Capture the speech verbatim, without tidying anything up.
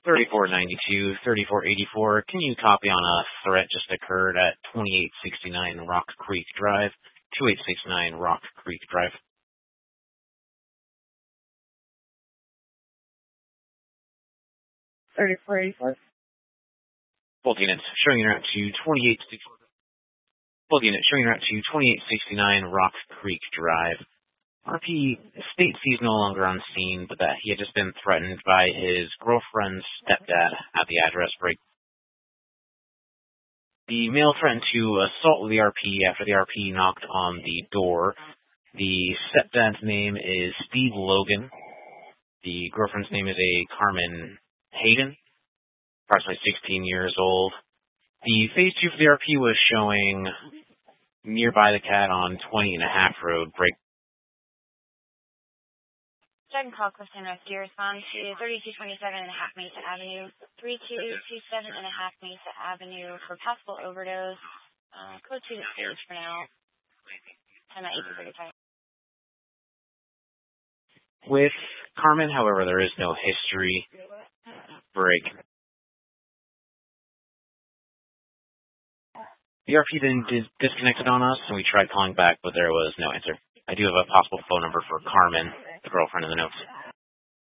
thirty-four ninety-two, thirty-four eighty-four. Can you copy on a threat just occurred at twenty-eight sixty-nine Rock Creek Drive, twenty-eight sixty-nine Rock Creek Drive? thirty-four eighty-four. Both units showing you route to twenty-eight sixty-nine. Both units showing you route to twenty-eight sixty-nine Rock Creek Drive. R P states he's no longer on scene, but that he had just been threatened by his girlfriend's stepdad at the address break. The male threatened to assault the R P after the R P knocked on the door. The stepdad's name is Steve Logan. The girlfriend's name is a Carmen Hayden, approximately sixteen years old. The phase two for the R P was showing nearby the cat on twenty and a half road break. Second call, Clifton Rescue, responds to thirty-two twenty-seven and a half Mesa Avenue, thirty-two twenty-seven and a half Mesa Avenue for possible overdose. Uh, code to the stage for now. ten at eighteen thirty-five. With Carmen, however, there is no history break. The R P then dis- disconnected on us, and we tried calling back, but there was no answer. I do have a possible phone number for Carmen, the girlfriend in the notes.